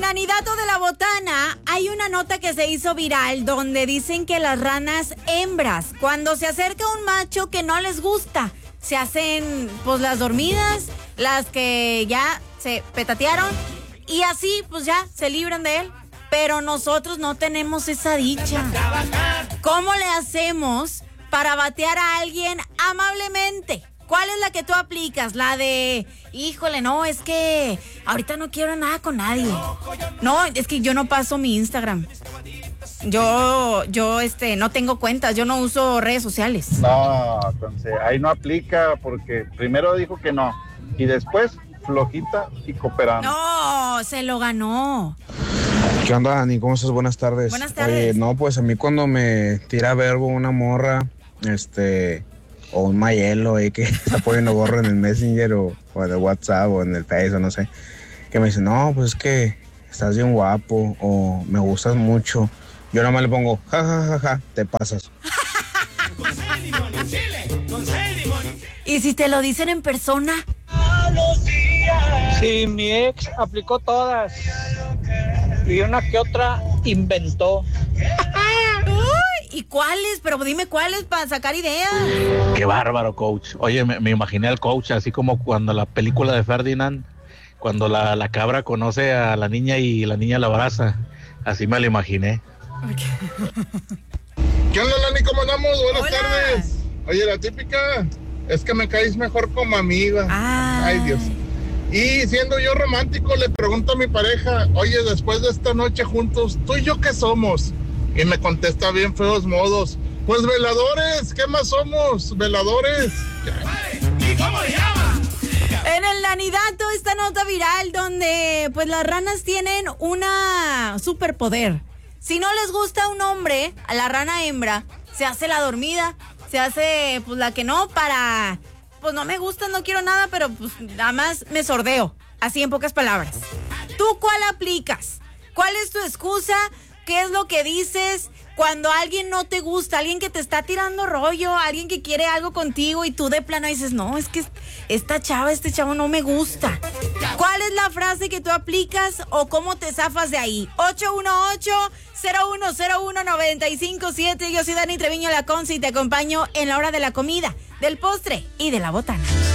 Nanidato de la botana, hay una nota que se hizo viral donde dicen que las ranas hembras, cuando se acerca un macho que no les gusta, se hacen pues las dormidas, las que ya se petatearon y así pues ya se libran de él. Pero nosotros no tenemos esa dicha. ¿Cómo le hacemos para batear a alguien amablemente? ¿Cuál es la que tú aplicas? La de, híjole, no, es que ahorita no quiero nada con nadie. No, es que yo no paso mi Instagram. Yo no tengo cuentas, yo no uso redes sociales. No, entonces ahí no aplica porque primero dijo que no y después flojita y cooperando. No, se lo ganó. ¿Qué onda, Dani? ¿Cómo estás? Buenas tardes. Buenas tardes. No, pues a mí cuando me tira verbo una morra, o un mayelo que está poniendo gorro en el Messenger o en el WhatsApp o en el Face o no sé, que me dice, no, pues es que estás bien guapo o me gustas mucho. Yo nada más le pongo, ja, te pasas. ¿Y si te lo dicen en persona? Sí, mi ex aplicó todas y una que otra inventó. ¿Y cuáles? Pero dime cuáles para sacar ideas. Qué bárbaro, coach. Oye, me imaginé al coach así como cuando la película de Ferdinand, cuando la cabra conoce a la niña y la niña la abraza. Así me lo imaginé. ¿Qué onda, Lani? ¿Cómo andamos? Buenas Hola. tardes. Oye, la típica es que me caes mejor como amiga. Ay, Dios. Y siendo yo romántico, le pregunto a mi pareja, oye, después de esta noche juntos, ¿tú y yo qué somos? Y me contesta bien feos modos, pues veladores, ¿qué más somos? Veladores. ¿Y cómo le llama? En el Nanidato, esta nota viral donde pues las ranas tienen una superpoder. Si no les gusta un hombre, a la rana hembra, se hace la dormida, se hace pues la que no para, pues no me gusta, no quiero nada, pero pues nada más me sordeo, así en pocas palabras. ¿Tú cuál aplicas? ¿Cuál es tu excusa? ¿Qué es lo que dices cuando alguien no te gusta? Alguien que te está tirando rollo, alguien que quiere algo contigo y tú de plano dices, no, es que esta chava, este chavo no me gusta. ¿Cuál es la frase que tú aplicas o cómo te zafas de ahí? 818-0101-957. Yo soy Dani Treviño La Conce y te acompaño en la hora de la comida, del postre y de la botana.